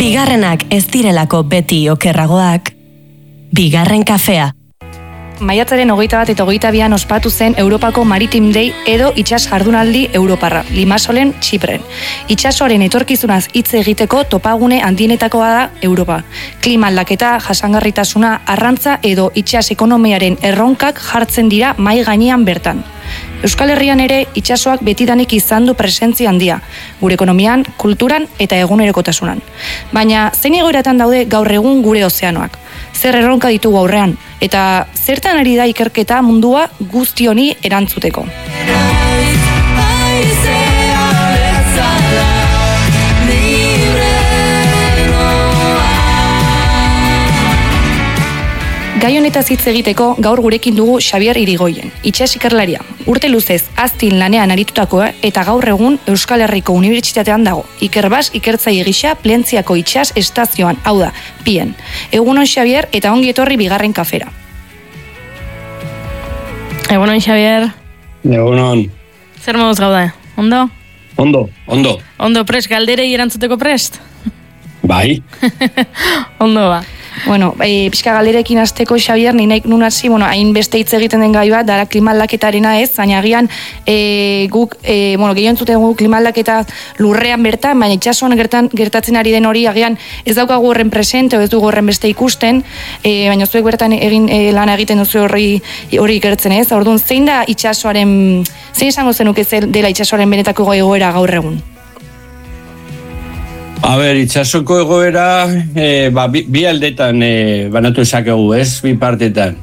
Bigarrenak ez direlako beti okerragoak. Bigarren kafea. Maiatzaren 21 eta 22 ospatu zen Europako Maritime Day edo itsas jardunaldi Europarra, Limassolen, Txipren. Itsasoaren etorkizunaz hitz egiteko topagune handienetakoa da Europa. Klima aldaketa, jasangarritasuna, arrantza edo itsas ekonomiaren erronkak jartzen dira mai gainean bertan. Euskal Herrian ere itsasoak betidanik izan du presentzia handia, gure ekonomian, kulturan eta egunerokotasunan. Baina zein egoeratan daude gaur egun gure ozeanoak? Zer erronka ditugu aurrean, eta zertan ari da ikerketa mundua guzti honi erantzuteko. Gai honetaz hitz egiteko gaur gurekin dugu Xabier Irigoyen, itsas ikerlaria. Urte luzez aztin lanean aritutakoa eta gaur egun Euskal Herriko Unibertsitatean dago. Ikerbas ikertzaile gisa Plentziako itsas estazioan, hau da, Pien. Egunon Xabier eta ongi etorri bigarren kafera. Egunon Xabier. Egunon. Zer moduz gauda? Ondo? Ondo. Ondo prest, galderei erantzuteko prest? Bai. Ondo ba. Bueno, pixka galderekin hasteko Xabier, ni nahi nun hasi, hain beste hitz egiten den gai bat, dara klima aldaketarena ez, baina agian guk, gehien zuten guk klima aldaketa lurrean bertan, baina itsasoan gertatzen ari den hori, agian ez daukagu horren presente, ez dugu horren beste ikusten, baina zuek bertan lana egiten duzu hori ikertzen ez, orduan zein da itsasoaren, zein esango zenuke dela itsasoaren benetako egoera gaur egun? Itsasoko egoera bi aldetan banatu esakegu, ez? Bi partetan.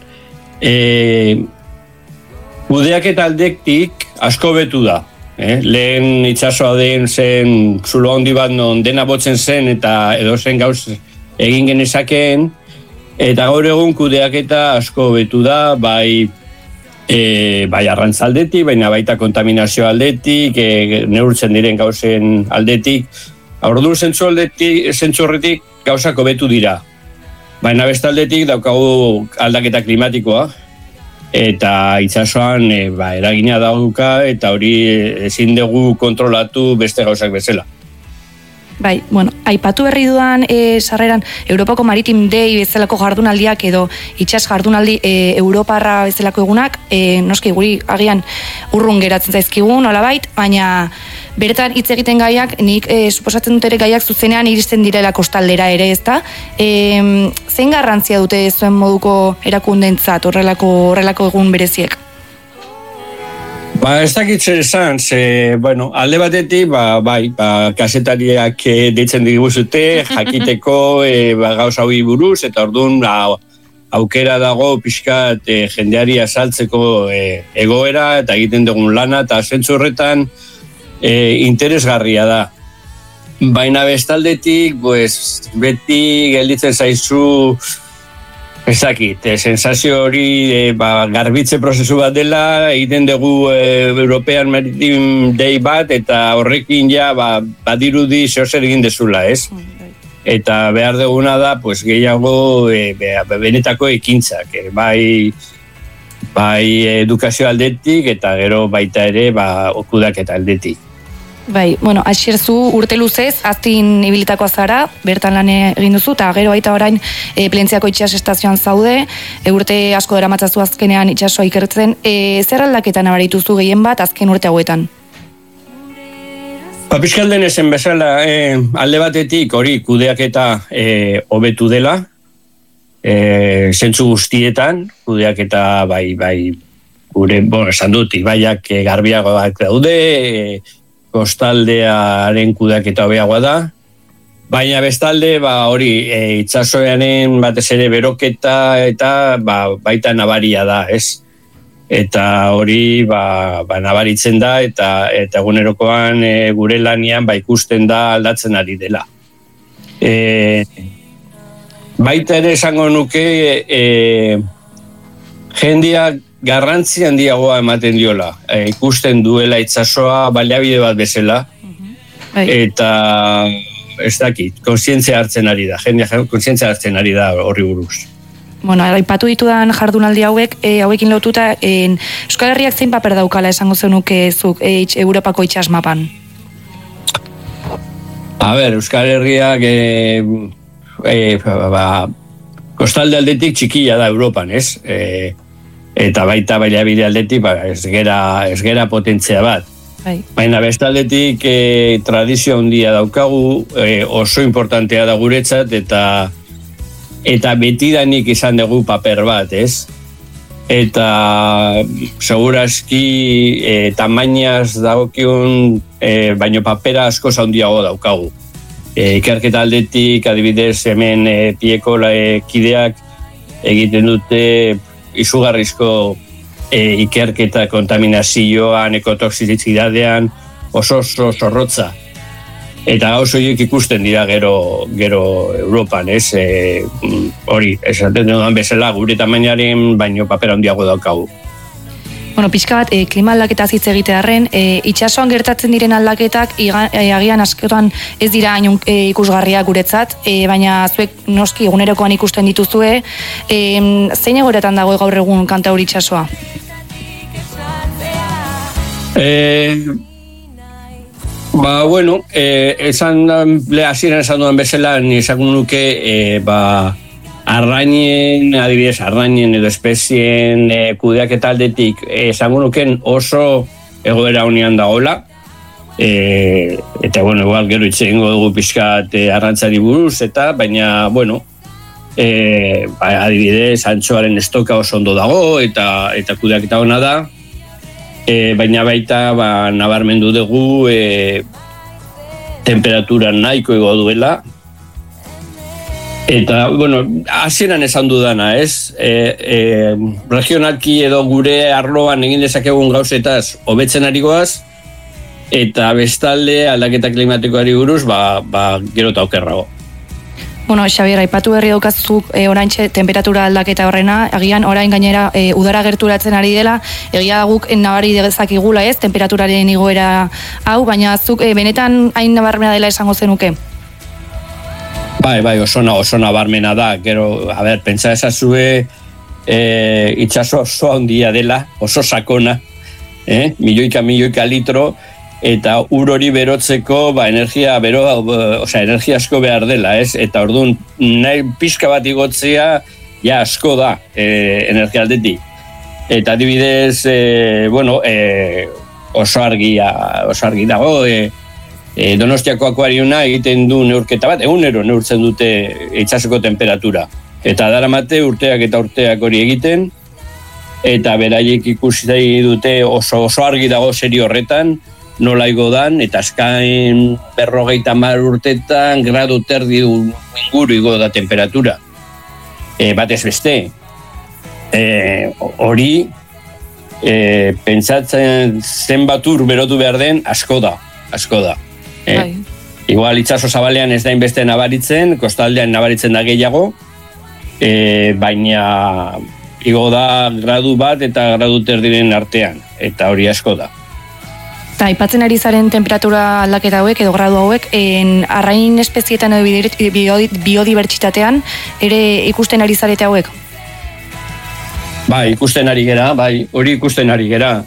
Kudeaketa aldetik asko betu da. Lehen itsasoa den zen zulo handi bat non dena botzen zen eta edo zen gauz egin genezakeen. Eta gaur egun kudeaketa asko betu da, bai arrantza aldetik, baina baita kontaminazio aldetik, neurtzen diren gauzen aldetik. Orduan zentzu horretik gauzako betu dira. Baina bestaldetik daukagu aldaketa klimatikoa eta itsasoan eragina dauka eta hori ezin dugu kontrolatu beste gauzak bezala. Bai, aipatu berri dudan sarreran Europako Maritime Day bezalako jardunaldiak edo itsas jardunaldi Europarra bezalako egunak, noski guri agian urrun geratzen zaizkigun, nolabait, baina bertan hitz egiten gaiak, nik suposatzen dut ere gaiak zuzenean iristen direla kostaldera ere, ezta? Zein garrantzia dute zuen moduko erakundentzat horrelako egun bereziek? Ez dakit zer esan, alde batetik, kasetariak deitzen diguzute, jakiteko gauza hori buruz, eta orduan aukera dago pixkat jendeari azaltzeko egoera, eta egiten dugun lana, eta zentzu horretan interesgarria da. Baina bestaldetik, beti gelditzen zaizu, ez dakit, sensazio hori garbitze prozesu bat dela, egiten dugu European Maritime Day bat, eta horrekin badirudi zehozer egin dezula, ez? Eta behar duguna da, gehiago benetako ekintzak, bai edukazio aldetik, eta gero baita ere okudaketa aldetik. Bai, hasierzu urte luzez, aztin ibilitakoa zara, bertan lan egin duzu, eta gero baita orain Plentziako itsas estazioan zaude, urte asko daramatzazu azkenean itsasoa ikertzen, zer aldaketan nabarituzu gehien bat azken urte hauetan? Piskalden ezen bezala, alde batetik hori kudeaketa hobetu dela, zentzu guztietan, kudeaketa gure, esan dut, ibaiak garbiagoak daude, kostaldearen kudeaketa hobeagoa da, baina bestalde hori itsasoaren batez ere beroketa eta baita nabaria da, ez? Eta hori nabaritzen da eta egunerokoan gure lanian ikusten da aldatzen ari dela. Baita ere esango nuke jendeak garrantzi handiagoa ematen diola. Ikusten duela itsasoa baliabide bat bezala, eta ez dakit, kontzientzia hartzen ari da, jendea kontzientzia hartzen ari da horri buruz. Aipatu ditudan jardunaldi hauekin lotuta, Euskal Herriak zein paper daukala esango zenuke zuk Europako itsas mapan? Euskal Herriak kostalde aldetik txikia da Europan, ez? Eta baita baliabide aldetik ez gera potentzia bat. Baina bestaldetik tradizio handia daukagu, oso importantea da guretzat, eta betidanik izan dugu paper bat, ez? Eta segurazki tamainaz dagokion, baino papera asko handiago daukagu. Ikerketa aldetik, adibidez, hemen pieko kideak egiten dute izugarrizko ikerketa kontaminazioan, ekotoxizidadean, oso zorrotza. Eta gauz horiek ikusten dira gero Europan, ez? Hori, esaten dudan bezala, gure tamainaren baino papera handiago daukagu. Bueno, pixka bat, klima aldaketaz hitz egitearren, itsasoan gertatzen diren aldaketak agian askotan ez dira hain ikusgarriak guretzat, baina zuek noski egunerokoan ikusten dituzue, zein egoeretan dago gaur egun Kantauri itsasoa? Hasieran esan dudan bezala, esan nuke, arrainen edo espezien kudeaketa aldetik esango nuken oso egoera honean dagoela. Eta, igual gero itxengo dugu pixkat arrantzari buruz, baina, adibidez, antxoaren estoka oso ondo dago, eta kudeaketa ona da. Baina baita, nabarmendu dugu temperatura nahiko igo duela. Eta, hasieran esan dudana, ez? Regionalki edo gure arloan egin dezakegun gauzetaz hobetzen ari goaz, eta bestalde aldaketa klimatikoari buruz, gero eta okerrago. Xabier, aipatu berri daukazuk oraintxe temperatura aldaketa horrena, agian orain gainera udara gerturatzen ari dela, egia guk nabari dezakigula, ez? Temperaturaren igoera hau, baina zuk benetan hain nabarmena dela esango zenuke? Bai, oso nabarmena da. Gero, pentsa ezazue itxaso oso handia dela, oso sakona, milioika litro, eta ur hori berotzeko energia asko behar dela, ez? Eta orduan, nahi pixka bat igotzea, asko da energia aldetik. Eta adibidez, oso argi dago, Donostiako akuariuna egiten du neurketa bat, egunero neurtzen dute itsasoko temperatura. Eta daramate urteak eta urteak hori egiten, eta beraiek ikusi dute oso argi dago serio horretan, nola igo dan, eta azkain 50 urtetan gradu terdi inguru igo da temperatura. Batez beste. Hori, pentsatzen zenbat ur berotu behar den, asko da. Igual itsaso zabalean ez da inbeste nabaritzen, kostaldean nabaritzen da gehiago, baina igo da gradu bat eta gradu terdiren artean, eta hori asko da. Eta aipatzen ari zaren temperatura aldaketa hauek edo gradu hauek, arrain espezietan edo biodibertsitatean ere ikusten ari zarete hauek? Bai, hori ikusten ari gera.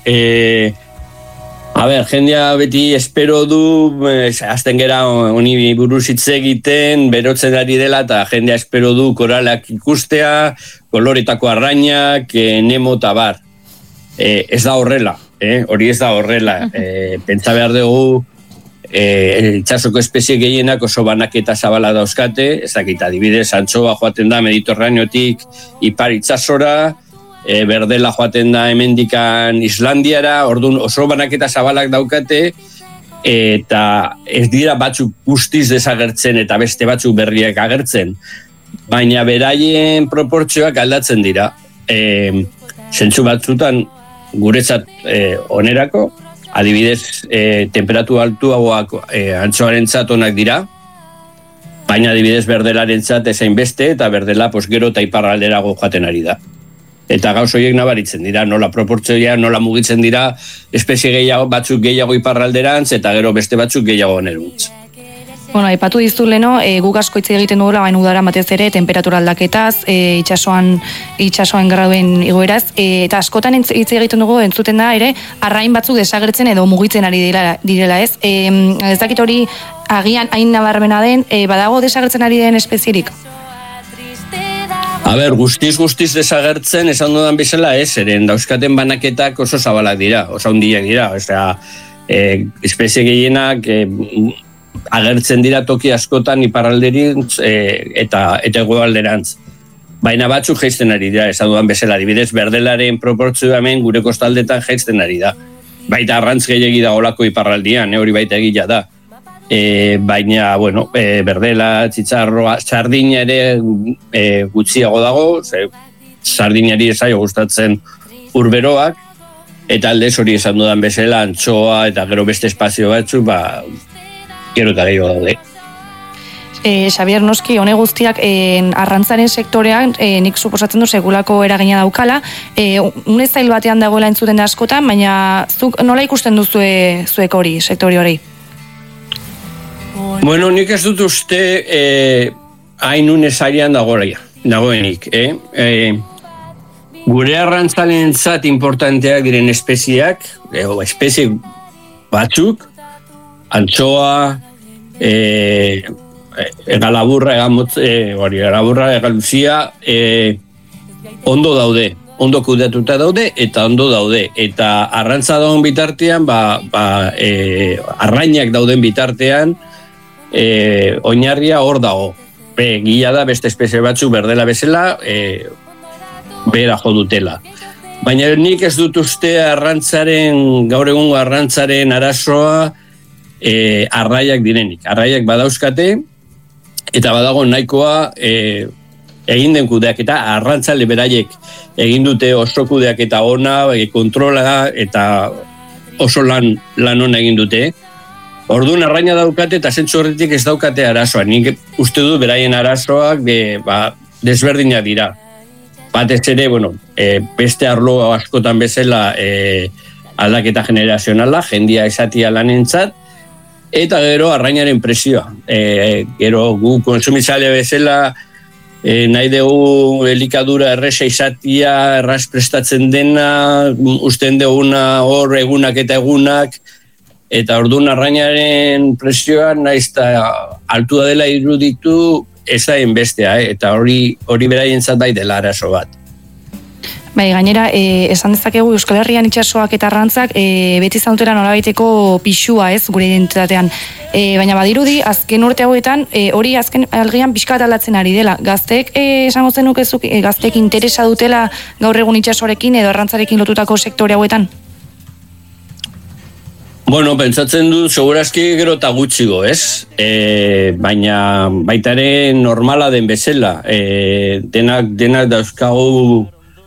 Jendea beti espero du, azten gera honi buruz hitz egiten, berotzen ari dela, eta jendea espero du koralak ikustea, koloretako arrainak, nemo eta bar. Ez da horrela, hori ez da horrela. Pentsa behar dugu, itsasoko espezie gehienak oso banaketa zabala dauzkate, ez dakit adibidez, antxoa joaten da Mediterraneotik ipar itsasora, berdela joaten da hemendikan Islandiara, orduan oso banaketa zabalak daukate, eta ez dira batzuk guztiz desagertzen eta beste batzuk berriak agertzen, baina beraien proportzioak aldatzen dira. Zentzu batzutan guretzat onerako, adibidez temperatu altuagoak antxoarentzat onak dira, baina adibidez berdelarentzat ezain beste, eta berdela gero eta iparralderago joaten ari da. Eta gauz horiek nabaritzen dira, nola proportzioa, nola mugitzen dira, espezie gehiago, batzuk gehiago iparralderantz, eta gero beste batzuk gehiago oneruntz. Aipatu dizu leno, guk asko hitz egiten dugula, baina udara batez ere, temperatura aldaketaz, itsasoan graduen igoeraz, eta askotan hitz egiten dugu, entzuten da ere, arrain batzuk desagertzen edo mugitzen ari direla, ez? Ez dakit hori agian hain nabarmena den, badago desagertzen ari den espezierik? A ber, guztiz desagertzen, esan dudan bezala ez, eren dauzkaten banaketak oso zabalak dira, oso handiak dira, osea, espezie gehienak agertzen dira toki askotan iparralderintz eta hegoalderantz. Baina batzuk jaisten ari dira, esan dudan bezala, adibidez, berdelaren proportzioa hemen gure kostaldetan jaisten ari da. Baita arrantz gehiagi da olako iparraldian, hori baita egila da. Baina, bueno, berdela, txitsarroa, sardina ere gutxiago dago, sardinari esaio gustatzen urberoak, eta aldez hori esan dudan bezala, antxoa eta gero beste espazio batzu, gero eta gehiago daude. Xabier, noski, hone guztiak arrantzaren sektorean, nik suposatzen du segulako eragina daukala, une zail batean dagoela entzuten da askotan, baina zuk nola ikusten duzue zuek hori, sektori hori? Bueno, nik ez dut uste hain unezarian dagoenik. Gure arrantzalentzat importanteak diren espeziak, espezie batzuk, antxoa, egalaburra, egaluzia, ondo daude, ondo kudeatuta daude, eta ondo daude. Eta arrantza dagoen bitartean, arrainak dauden bitartean, oinarria hor dago. Gila da beste espezie batzuk berdela bezala, behera jo dutela. Baina nik ez dut uste gaur egungo arrantzaren arazoa arraiak direnik. Arraiak badauzkate, eta badago nahikoa egin den kudeaketa, arrantzale beraiek egin dute oso kudeaketa ona, kontrola eta oso lan ona egin dute. Orduan arraina daukate eta zentzu horretik ez daukate arazoa. Nik uste du beraien arazoak desberdinak dira. Batez ere, beste arlo askotan bezala aldaketa generazionala, jendia esatia lanentzat, eta gero arrainaren presioa. Gero gu konsumitzale bezala nahi dugu elikadura erresa izatia, erraz prestatzen dena, usten duguna hor egunak eta egunak, eta orduan arrainaren presioa naiz eta altua dela iruditu ez da bestea, eta hori beraientzat bai dela arazo bat. Bai, gainera, esan dezakegu Euskal Herrian itsasoak eta arrantzak beti zautera nolabaiteko pixua, ez, gure identitatean. Baina badirudi, azken urte hauetan, hori azken algian pixka aldatzen ari dela. Gazteek, esango zenukezuk, gazteek interesa dutela gaur egun itsasoarekin edo arrantzarekin lotutako sektore hauetan? Bueno, pentsatzen dut, segurazki gero eta gutxigo, ez? Baina baita ere normala den bezala. Denak dauzkagu,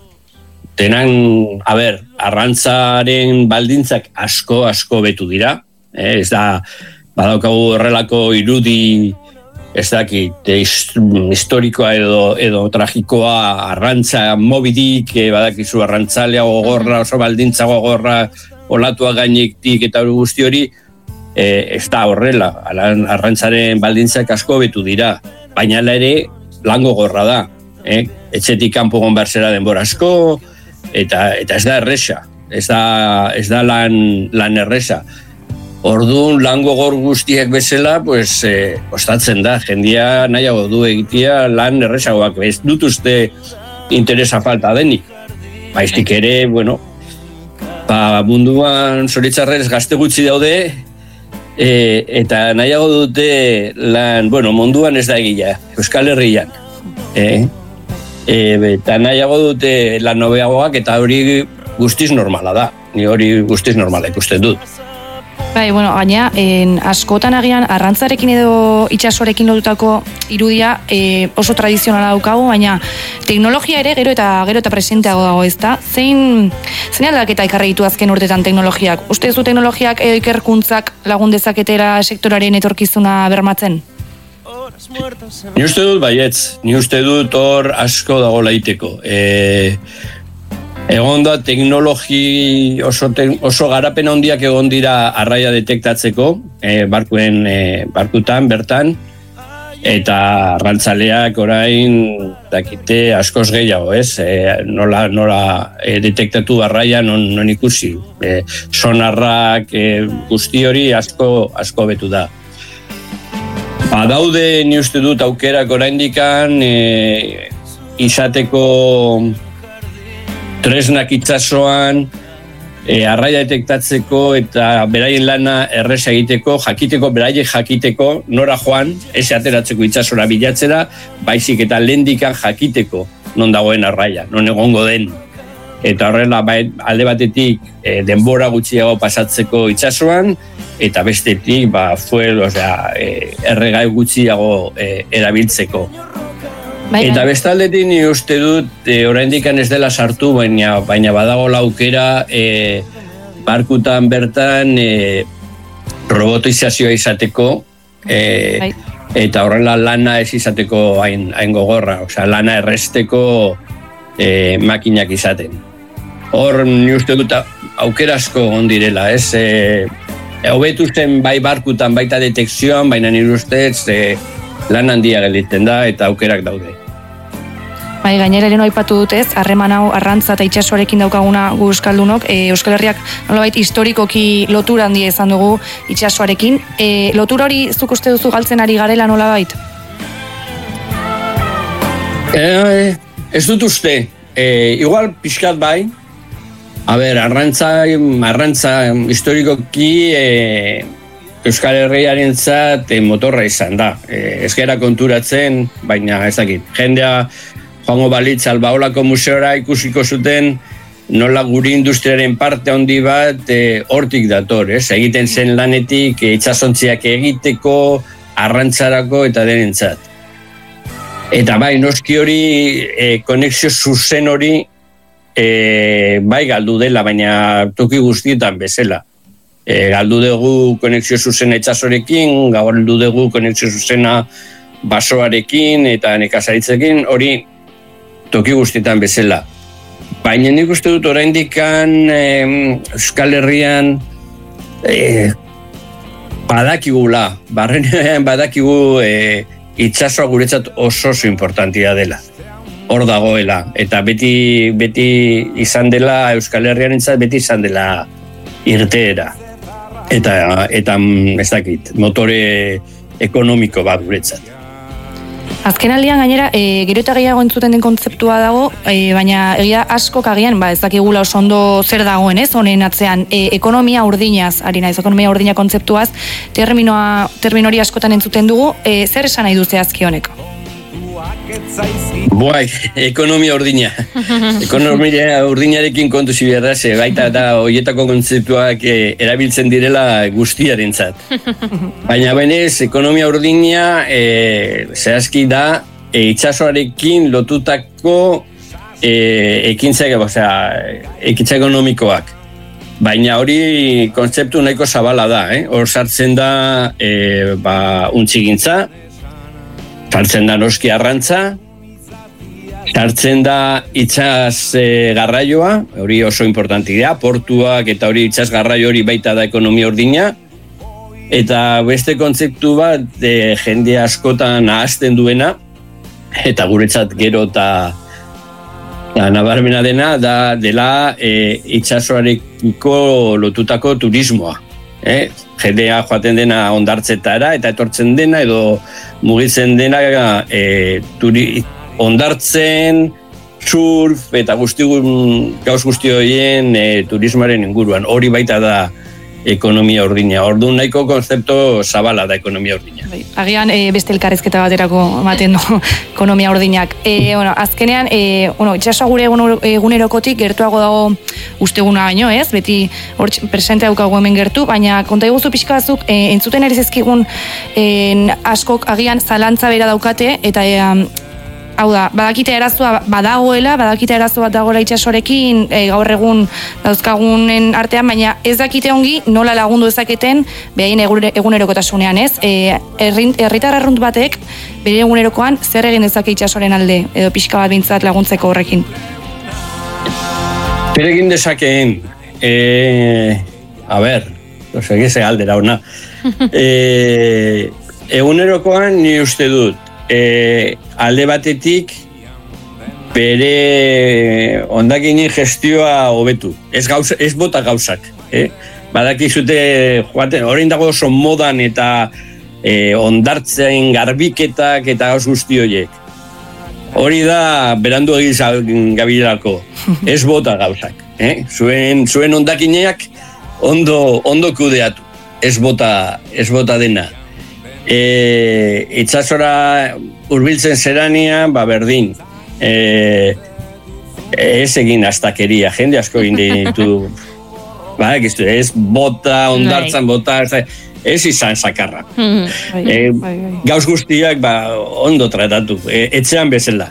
arrantzaren baldintzak asko betu dira. Ez da, badaukagu horrelako irudi, ez dakit, historikoa edo tragikoa arrantza mobidik, badakizu arrantzalea gogorra, oso baldintza gogorra, olatua gainektik eta guzti hori, ez da horrela, arrantzaren baldintzak asko betu dira, baina ere lan gogorra da, etxetik kanpo egon behar zera denbora asko, eta ez da erresa, ez da lan erresa. Orduan lan gogor guztiak bezala, kostatzen da, jendia nahiago du egitea lan erresagoak, ez dut uste interesa falta denik, baizik ere, munduan zoritzarrez gazte gutxi daude, eta nahiago dute lan, munduan ez da egila, Euskal Herrian. Eta nahiago dute lan hobeagoak eta hori guztiz normala da. Ni hori guztiz normala ikusten dut. Bai, gaina, askotan agian arrantzarekin edo itsasoarekin lotutako irudia oso tradizionala daukagu, baina teknologia ere gero eta presenteago dago, ezta? Zein aldaketa ekarri ditu azken urtetan teknologiak? Uste zu teknologiak edo ikerkuntzak lagun dezaketera sektoraren etorkizuna bermatzen? Ni uste dut baietz, ni uste dut hor asko dago laiteko. Egon da teknologi oso garapen handiak egon dira arraia detektatzeko, barkutan, bertan, eta arrantzaleak orain dakite askoz gehiago, ez? Nola detektatu arraia non ikusi. Sonarrak guzti hori asko betu da. Daude ni uste dut aukerak oraindikan izateko tresnak itsasoan, arraia detektatzeko eta beraien lana erresa egiteko, beraiek jakiteko, nora joan, ez ateratzeko itsasora bilatzera, baizik eta lehendikan jakiteko non dagoen arraia, non egongo den. Eta horrela alde batetik denbora gutxiago pasatzeko itsasoan, eta bestetik fuel, erregai gutxiago erabiltzeko. Eta bestaldetik ni uste dut oraindik ez dela sartu, baina badago aukera barkutan bertan robotizazioa izateko eta horrela lana ez izateko hain gogorra, lana erresteko makinak izaten. Hor ni uste dut aukera asko ondirela, ez? Hobetu zen bai barkutan baita detekzioan, baina nire ustez lan handia gelditzen da eta aukerak daude. Bai, gainera lehenu aipatu dut ez, harreman hau arrantza eta itsasoarekin daukaguna gu Euskaldunok, Euskal Herriak nolabait historikoki lotura handia izan dugu itsasoarekin. Lotura hori zuk uste duzu galtzen ari garela nolabait? Ez dut uste, igual pixkat bai. Arrantza historikoki Euskal Herriarentzat motorra izan da. Ez gara konturatzen, baina ez dakit. Jendea joango balitz Albaolako museora ikusiko zuten nola guri industriaren parte handi bat hortik dator, ez? Egiten zen lanetik itsasontziak egiteko, arrantzarako eta denentzat. Eta bai, noski hori, konexio zuzen hori bai galdu dela, baina toki guztietan bezala. Galdu dugu konexio zuzena itsasorekin, galdu dugu konexio zuzena basoarekin eta nekazaritzekin, hori toki guztietan bezala. Baina nik uste dut oraindikan Euskal Herrian badakigula, barrenean badakigu itsasoa guretzat oso importantia dela. Hor dagoela, eta beti izan dela Euskal Herriarentzat, beti izan dela irteera. Eta ez dakit, motore ekonomiko bat guretzat. Azken aldian gainera, gero eta gehiago entzuten den kontzeptua dago, baina egia askok agian, ez dakigula oso ondo zer dagoen, ez? Honen atzean, ekonomia urdinaz, ari naiz, ekonomia urdina kontzeptuaz, terminori askotan entzuten dugu, zer esan nahi du zehazki honek? Bai, ekonomia urdina. Ekonomia urdinarekin kontu ziberda, baita eta horietako kontzeptuak erabiltzen direla guztiarentzat. Baina benez, ekonomia urdina zehazki da itsasoarekin lotutako ekintza ekonomikoak. Baina hori kontzeptu nahiko zabala da, hor sartzen da untzigintza, sartzen da noski arrantza, sartzen da itsas garraioa, hori oso importantia, portuak eta hori itsas garraio hori baita da ekonomia urdina, eta beste kontzeptu bat jende askotan ahazten duena, eta guretzat gero eta nabarmena dela itsasoarekiko lotutako turismoa. Jendea joaten dena hondartzetara eta etortzen dena edo mugitzen dena hondartzen, surf eta gauz guzti horien turismoaren inguruan. Hori baita da ekonomia urdina. Orduan nahiko konzeptu zabala da ekonomia urdina. Agian beste elkarrizketa baterako ematen du ekonomia urdinak. Azkenean, itsasoa gure egunerokotik gertuago dago usteguna baino, ez? Beti hor presente daukagu hemen gertu, baina konta iguzu pixka batzuk entzuten ari zezkigun askok agian zalantza bera daukate, eta hau da, badakite arazoa badagoela, badakite arazo bat dagoela itsasoarekin gaur egun dauzkagunen artean, baina ez dakite ongi nola lagundu ezaketen behaien egunerokotasunean, ez? Herritar arrunt batek bere egunerokoan zer egin dezake itsasoaren alde, edo pixka bat bintzat laguntzeko horrekin? Zer egin dezakeen, geze galdera ona. Egunerokoan ni uste dut, alde batetik bere hondakinen gestioa hobetu. Ez bota gauzak. Badakizute joaten, orain dago oso modan eta ondartzen garbiketak eta gauz guzti horiek. Hori da, berandu egin gabilako, ez bota gauzak. Zuen ondakineak ondo kudeatu, ez bota dena. Itsasora hurbiltzen zerania, berdin. Ez egin astakeria, jende asko egin ditu. Ez bota, ondartzan bota, ez izan sakarra. Gauz guztiak ondo tratatu, etxean bezala.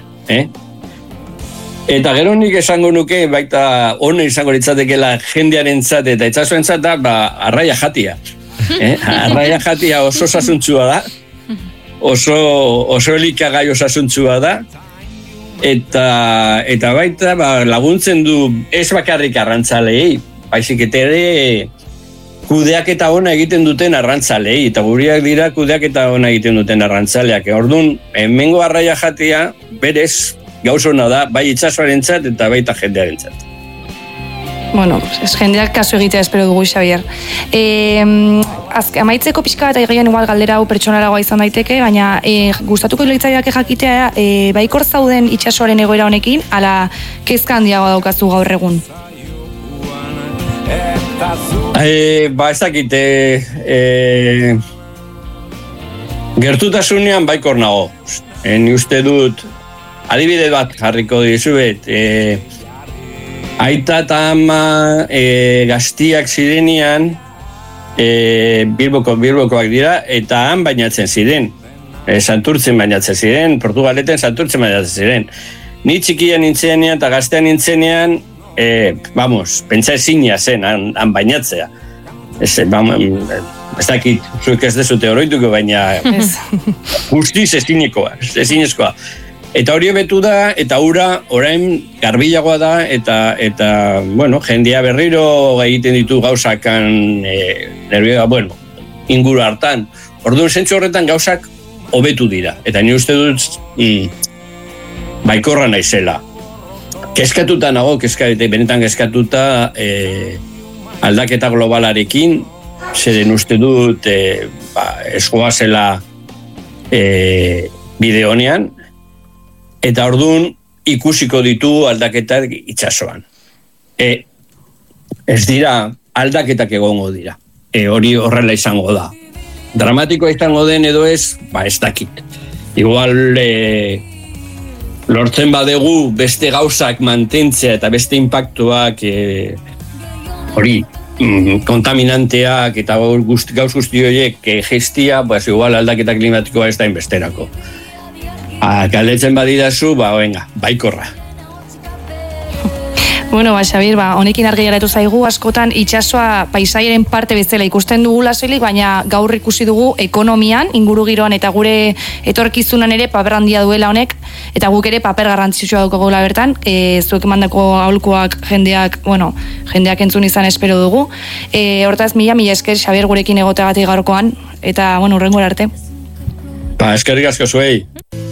Eta gero nik esango nuke, baita honen izango litzatekela jendearentzat eta itsasoentzat da, arraia jatia. Arraia jatia oso osasuntsua da, oso elikagai osasuntsua da, eta baita laguntzen du ez bakarrik arrantzaleei, baizik eta ere kudeaketa ona egiten duten arrantzaleei, eta guriak dira kudeaketa ona egiten duten arrantzaleak. Orduan, hemengo arraia jatia berez gauz ona da, bai itsasoarentzat eta baita jendearentzat. Bueno, jendeak kasu egitea espero dugu, Xabier. Amaitzeko pixka eta egian igual galdera hau pertsonaragoa izan daiteke, baina gustatuko litzaiake jakitea, baikor zauden itsasoaren egoera honekin, ala kezka handiagoa daukazu gaur egun? Ez dakite, gertutasunean baikor nago. Ni uste dut, adibide bat jarriko dizuet, aita eta ama gaztiak zirenean, Bilbokoak dira, eta han bainatzen ziren. Santurtzen bainatzen ziren, Portugaleten Santurtzen bainatzen ziren. Ni txikia nintzenean eta gaztean nintzenean, pentsa ezina zen, han bainatzea. Ez dakit, zuek ez dezute oroituko, baina guztiz ezinezkoa. Eta hori betu da, eta ura orain garbilagoa da, eta jendea berriro egiten ditu gauzakan inguru hartan. Orduan zentzu horretan gauzak hobetu dira. Eta ni uste dut baikorra naizela. Kezkatuta nago, benetan kezkatuta aldaketa globalarekin, zeren uste dut esgoazela bide honean, eta orduan ikusiko ditu aldaketak itsasoan. Ez dira, aldaketak egongo dira. Hori horrela izango da. Dramatikoa izango den edo ez dakit. Igual lortzen badegu beste gauzak mantentzea eta beste impactuak hori kontaminanteak eta gauz guzti horiek gestia, igual aldaketa klimatikoa ez da inbesterako. Galdetzen badidazu, baikorra. Bueno, Xabier, honekin argi geratu zaigu, askotan itsasoa paisaiaren parte bezala ikusten dugula soilik, baina gaur ikusi dugu ekonomian, ingurugiroan eta gure etorkizunan ere paper handia duela honek, eta guk ere paper garrantzitsua daukagula bertan, zuek emandako aholkuak jendeak entzun izan espero dugu. Hortaz, mila esker, Xabier, gurekin egoteagatik gaurkoan, eta, hurrengora arte. Eskerrik asko zuei.